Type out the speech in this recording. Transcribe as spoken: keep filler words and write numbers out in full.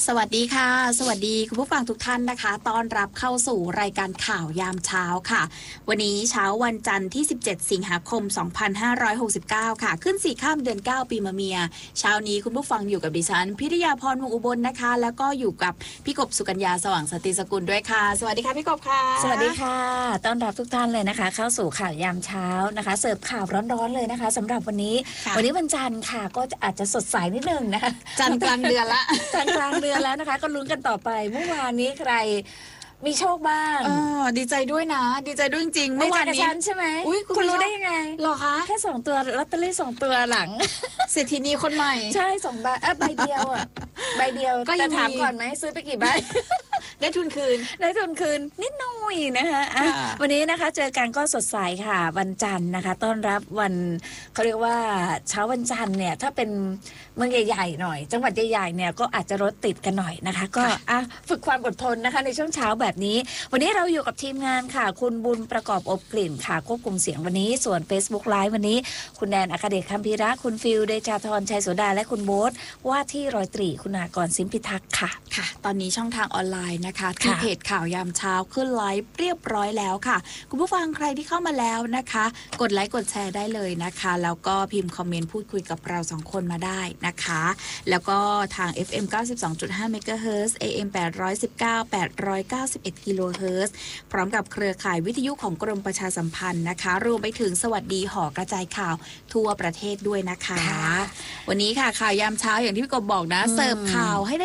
สวัสดีค่ะสวัสดีคุณผู้ฟังทุกท่านนะคะต้อนรับเข้าสู่รายการข่าวยามเช้าค่ะวันนี้เช้าวันจันทร์ที่สิบเจ็ดสิงหาคมสองพันห้าร้อยหกสิบเก้าค่ะขึ้นสี่ค่ำเดือนเก้าปีมะเมียเช้านี้คุณผู้ฟังอยู่กับดิฉันพิทยาพรวงอุบลนะคะแล้วก็อยู่กับพี่กบสุกัญญาสว่างสติสกุลด้วยค่ะสวัสดีค่ะพี่กบค่ะสวัสดีค่ะต้อนรับทุกท่านเลยนะคะเข้าสู่ข่าวยามเช้านะคะเสิร์ฟข่าวร้อนๆเลยนะคะสำหรับวันนี้วันนี้วันจันทร์ค่ะก็อาจจะสดใสนิดนึงนะคะจันทร์กลางเดือนละจันทร์กลางเดือนแล้วนะคะก็ลุ้นกันต่อไปเมื่อวานนี้ใครมีโชคบ้างอ๋อดีใจด้วยนะดีใจด้วยจริงๆเมื่อวานนี้ใช่ไหมอุ๊ยคุณรู้ได้ยังไงหรอคะแค่สองตัวลอตเตอรี่สองตัวหลังเศรษฐีนีคนใหม่ใช่สองใบใบเดียวอ่ะใบเดียวจะถามก่อนไหมซื้อไปกี่ใบได้ทุนคืนได้ทุนคืนนิดหน่อยนะคะวันนี้นะคะเจอกันก็สดใสค่ะวันจันทร์นะคะต้อนรับวันเขาเรียกว่าเช้าวันจันทร์เนี่ยถ้าเป็นเมืองใหญ่ๆหน่อยจังหวัดใหญ่ๆเนี่ยก็อาจจะรถติดกันหน่อยนะคะก็อ่ะฝึกความอดทนนะคะในช่วงเช้าแบบนี้วันนี้เราอยู่กับทีมงานค่ะคุณบุญประกอบอบกลิ่นค่ะควบคุมเสียงวันนี้ส่วน Facebook Live วันนี้คุณแดนอัครเดชคัมภีระคุณฟิลเดชาธรชัยโสดาและคุณโบ๊ทว่าที่ร้อยตรีคุณากรสิมพิทักษ์ค่ะค่ะตอนนี้ช่องทางออนไลน์นะคะที่เพจข่าวยามเช้าขึ้นไลฟ์เรียบร้อยแล้วค่ะคุณผู้ฟังใครที่เข้ามาแล้วนะคะกดไลค์กดแชร์ได้เลยนะคะแล้วก็พิมพ์คอมเมนต์พูดคุยกับเราสองคนมาได้นะคะแล้วก็ทาง เอฟ เอ็ม เก้าสิบสองจุดห้า เมกะเฮิรตซ์ เอ เอ็ม แปดร้อยสิบเก้า แปดร้อยเก้าสิบเอ็ด กิโลเฮิรตซ์พร้อมกับเครือข่ายวิทยุของกรมประชาสัมพันธ์นะคะรวมไปถึงสวัสดีหอกระจายข่าวทั่วประเทศด้วยนะคะวันนี้ค่ะข่าวยามเช้าอย่างที่พี่กบบอกนะเสิร์ฟข่าวให้